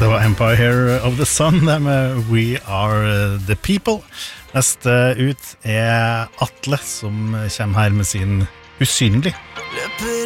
Det var Empire of the Sun der med We Are the People. Neste ut Atle som kommer her med sin Usynlig.